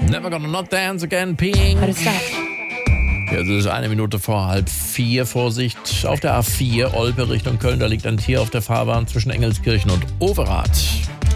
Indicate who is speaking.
Speaker 1: Never Gonna Not Dance Again, Pink.
Speaker 2: What is that?
Speaker 1: Ja, es ist 1 Minute vor 3:30. Vorsicht auf der A4, Olpe Richtung Köln. Da liegt ein Tier auf der Fahrbahn zwischen Engelskirchen und Overath.